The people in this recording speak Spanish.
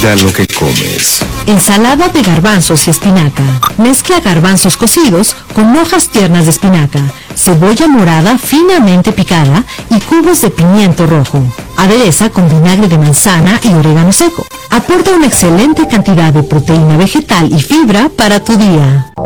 Cuida lo que comes. Ensalada de garbanzos y espinaca. Mezcla garbanzos cocidos con hojas tiernas de espinaca, cebolla morada finamente picada y cubos de pimiento rojo. Adereza con vinagre de manzana y orégano seco. Aporta una excelente cantidad de proteína vegetal y fibra para tu día.